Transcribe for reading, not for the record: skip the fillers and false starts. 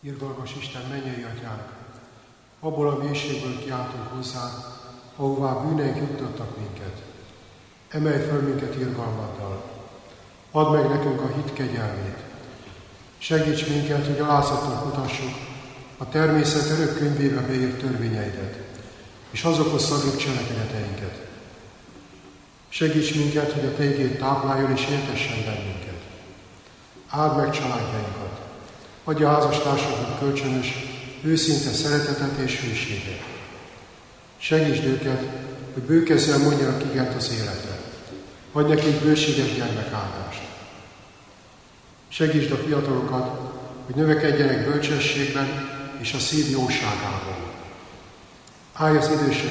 Irgalmas Isten, mennyei Atyánk, abból a mélységből kiáltunk hozzá, ahová bűneink juttattak minket. Emelj fel minket irgalmaddal. Add meg nekünk a hit kegyelmét. Segíts minket, hogy alázattal kutassuk a természet örök könyvébe beírt törvényeidet, és azokhoz szabjuk cselekedeteinket. Segíts minket, hogy a Te igéd tápláljon és éltessen bennünket. Áld meg családjainkat. Adj a házastársaknak kölcsönös, őszinte szeretetet és hűséget. Segítsd őket, hogy bőkezzel mondjanak igent az életre. Adj nekik bőséges gyermekáldást. Segítsd a fiatalokat, hogy növekedjenek bölcsességben és a szív jóságában. Állj az idősek